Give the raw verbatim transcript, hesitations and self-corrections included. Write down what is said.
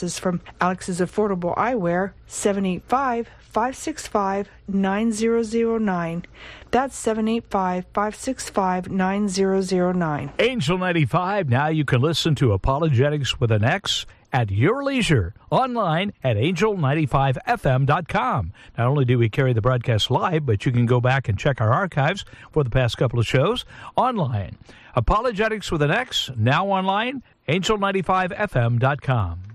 glasses from Alex's Affordable Eyewear, seven eight five, five six five, nine zero zero nine. That's seven eight five, five six five, nine zero zero nine. Angel ninety-five, now you can listen to Apologetics with an X at your leisure, online at angel ninety-five f m dot com. Not only do we carry the broadcast live, but you can go back and check our archives for the past couple of shows online. Apologetics with an X, now online, angel ninety-five f m dot com.